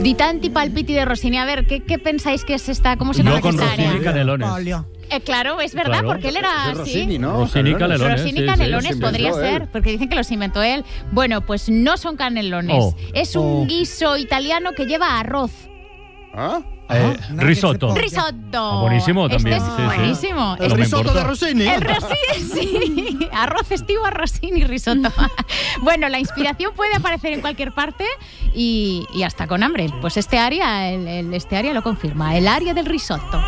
Di tanti palpiti de Rossini. A ver, ¿qué pensáis que es esta? ¿Cómo se llama con esta Rossini área? Canelones. Claro, es verdad, Claro. porque él era Es así. Rossini, ¿no? Rossini Canelones. Rossini sí, Canelones sí. podría Los inventó ser, él. porque dicen que los inventó él. Bueno, pues no son canelones. Oh. Es un guiso italiano que lleva arroz. ¿Ah? Risotto. Risotto. Buenísimo también, Este es sí, sí. buenísimo. El No me risotto importa. de Rossini. El Rossini, sí. Arroz estivo a Rossini risotto. Bueno, la inspiración puede aparecer en cualquier parte y hasta con hambre. Pues este área lo confirma. El área del risotto.